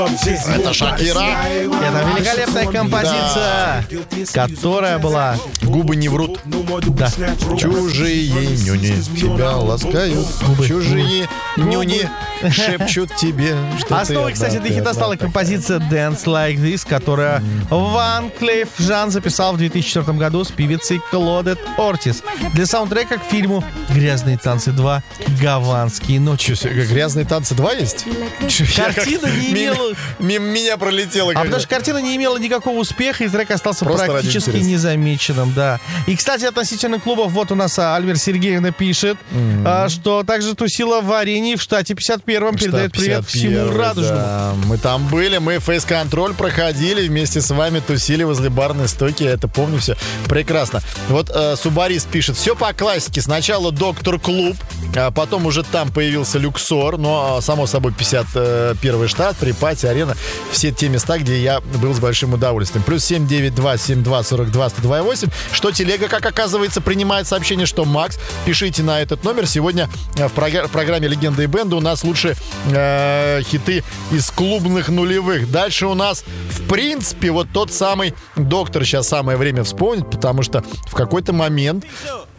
Это Шакира. Это великолепная композиция, которая была... Губы не врут. Да. Чужие нюни тебя ласкают. Чужие нюни шепчут тебе, что Основой, кстати, для хита стала композиция Dance Like This, которая Ван Клифф Жан записал в 2004 году с певицей Клодет Ортис для саундтрека к фильму «Грязные танцы 2. Гаванские ночи». «Грязные танцы 2» есть? Картина не имела... Мимо меня пролетела. потому что картина не имела никакого успеха, и трек остался Просто практически ради интереса. незамеченным, да. И, кстати, относительно клубов, вот у нас Альвер Сергеевна пишет, что также тусила в Арене в штате 51-м, передает привет всему радужному. Да. Мы там были, мы фейс-контроль проходили, вместе с вами тусили возле барной стойки, я это помню все прекрасно. Вот Субарис пишет, все по классике. Сначала Доктор Клуб, а потом уже там появился Люксор, но, само собой, 51-й штат, Припати, Арена, все те места, где я был с большим удовольствием. Плюс 792-72-42-102-8. Что телега, как оказывается, принимает сообщение, что Макс. Пишите на этот номер. Сегодня в программе «Легенды и бенды» у нас лучшие хиты из клубных нулевых. Дальше у нас, в принципе, вот тот самый Доктор. Сейчас самое время вспомнить, потому что в какой-то момент